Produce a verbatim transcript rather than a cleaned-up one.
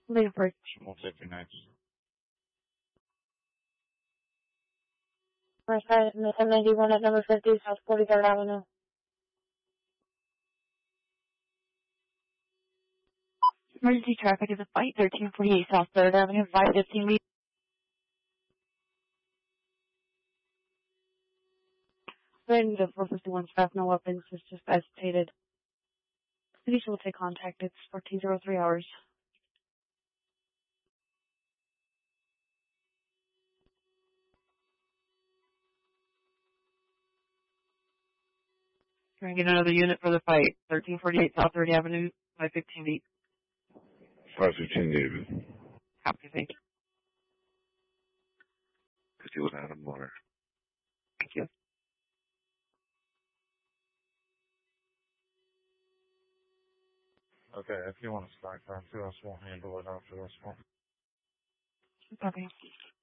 Leave break. fifty-nine. First side, seven ninety-one at number fifty, South forty-third Avenue. Emergency traffic is a fight, thirteen forty-eight South third Avenue, five fifteen meter. Waiting to four fifty-one staff, no weapons, it's just as stated. Police will take contact, it's fourteen oh three hours. Trying to get another unit for the fight, thirteen forty-eight South third Avenue, five fifteen deep. five fifteen David. Copy, thank you. fifty-one Adam Water. Thank you. Okay, if you want to start time, two us won't handle it after this one. Okay.